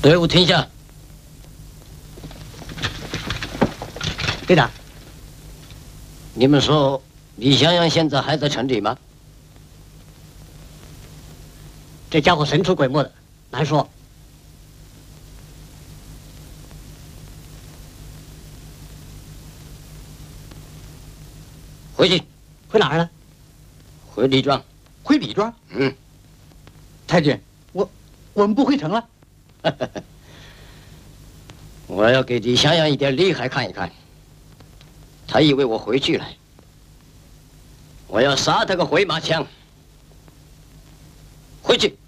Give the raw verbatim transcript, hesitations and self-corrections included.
队伍停下。 队长， 你们说李香阳现在还在城里吗？ 这家伙神出鬼没的，难说。 回去。 回哪儿呢？ 回李庄。 回李庄？ 嗯。 太君，我我们不回城了。 我要给李香阳一点厉害看一看。他以为我回去了，我要杀他个回马枪。回去。